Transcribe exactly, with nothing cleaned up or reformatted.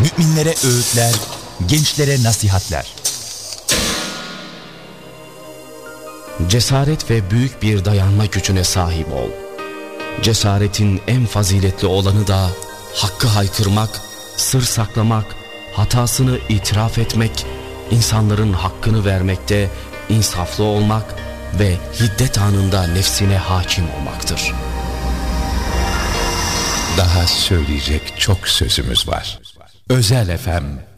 Müminlere öğütler, gençlere nasihatler. Cesaret ve büyük bir dayanma gücüne sahip ol. Cesaretin en faziletli olanı da hakkı haykırmak, sır saklamak, hatasını itiraf etmek, insanların hakkını vermekte insaflı olmak ve hiddet anında nefsine hakim olmaktır. Daha söyleyecek çok sözümüz var. Özel F M